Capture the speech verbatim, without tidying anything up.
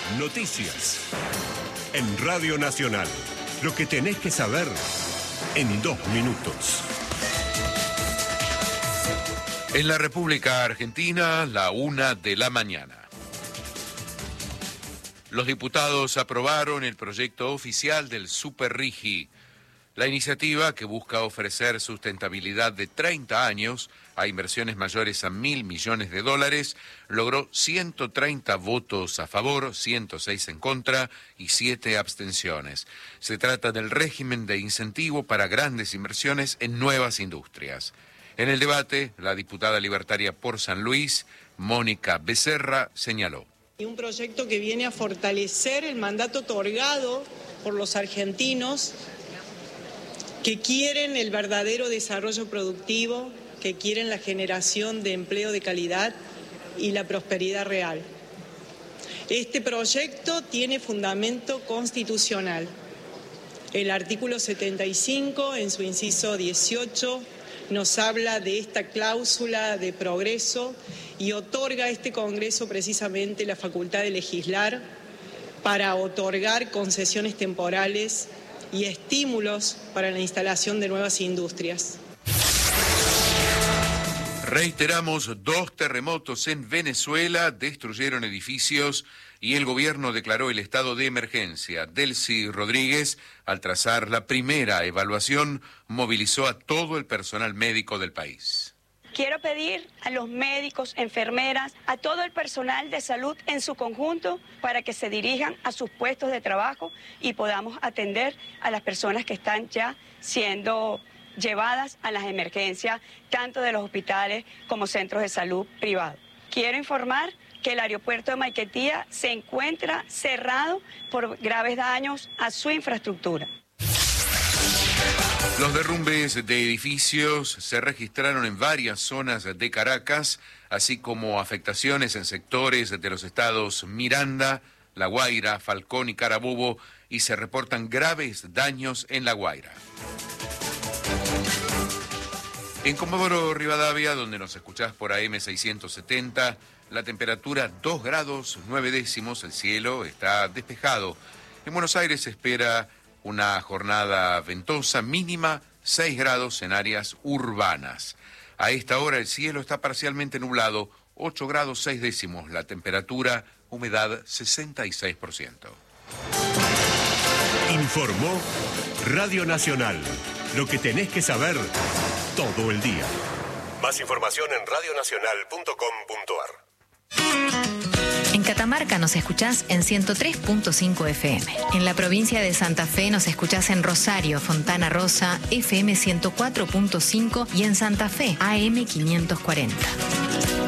Noticias. En Radio Nacional. Lo que tenés que saber en dos minutos. En la República Argentina, la una de la mañana. Los diputados aprobaron el proyecto oficial del Superrigi. La iniciativa, que busca ofrecer sustentabilidad de treinta años a inversiones mayores a mil millones de dólares, logró ciento treinta votos a favor, ciento seis en contra y siete abstenciones. Se trata del régimen de incentivo para grandes inversiones en nuevas industrias. En el debate, la diputada libertaria por San Luis, Mónica Becerra, señaló. Un proyecto que viene a fortalecer el mandato otorgado por los argentinos que quieren el verdadero desarrollo productivo, que quieren la generación de empleo de calidad y la prosperidad real. Este proyecto tiene fundamento constitucional. El artículo setenta y cinco, en su inciso dieciocho, nos habla de esta cláusula de progreso y otorga a este Congreso precisamente la facultad de legislar para otorgar concesiones temporales y estímulos para la instalación de nuevas industrias. Reiteramos, dos terremotos en Venezuela destruyeron edificios y el gobierno declaró el estado de emergencia. Delcy Rodríguez, al trazar la primera evaluación, movilizó a todo el personal médico del país. Quiero pedir a los médicos, enfermeras, a todo el personal de salud en su conjunto para que se dirijan a sus puestos de trabajo y podamos atender a las personas que están ya siendo llevadas a las emergencias, tanto de los hospitales como centros de salud privados. Quiero informar que el aeropuerto de Maiquetía se encuentra cerrado por graves daños a su infraestructura. Los derrumbes de edificios se registraron en varias zonas de Caracas, así como afectaciones en sectores de los estados Miranda, La Guaira, Falcón y Carabobo, y se reportan graves daños en La Guaira. En Comodoro Rivadavia, donde nos escuchás por A M seiscientos setenta, la temperatura dos grados nueve décimos, el cielo está despejado. En Buenos Aires se espera una jornada ventosa, mínima seis grados en áreas urbanas. A esta hora el cielo está parcialmente nublado, ocho grados seis décimos, la temperatura, humedad sesenta y seis por ciento. Informó Radio Nacional. Lo que tenés que saber todo el día. Más información en radio nacional punto com punto ar. En Catamarca nos escuchás en ciento tres punto cinco F M. En la provincia de Santa Fe nos escuchás en Rosario, Fontana Rosa, F M ciento cuatro punto cinco y en Santa Fe, A M quinientos cuarenta.